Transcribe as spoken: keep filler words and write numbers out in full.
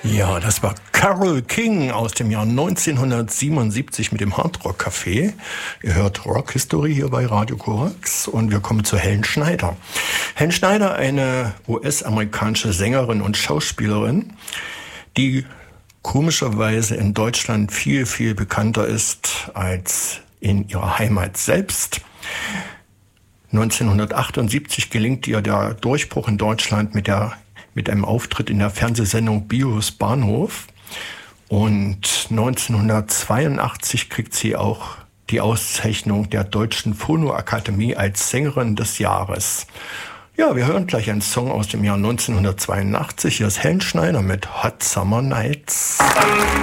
Ja, das war Carole King aus dem Jahr neunzehnhundertsiebenundsiebzig mit dem Hardrock Café. Ihr hört Rock History hier bei Radio Korax und wir kommen zu Helen Schneider. Helen Schneider, eine U S-amerikanische Sängerin und Schauspielerin, die komischerweise in Deutschland viel, viel bekannter ist als in ihrer Heimat selbst. neunzehnhundertachtundsiebzig gelingt ihr der Durchbruch in Deutschland mit der mit einem Auftritt in der Fernsehsendung Bios Bahnhof. Und neunzehnhundertzweiundachtzig kriegt sie auch die Auszeichnung der Deutschen Phonoakademie als Sängerin des Jahres. Ja, wir hören gleich einen Song aus dem Jahr neunzehnhundertzweiundachtzig. Hier ist Helen Schneider mit Hot Summer Nights.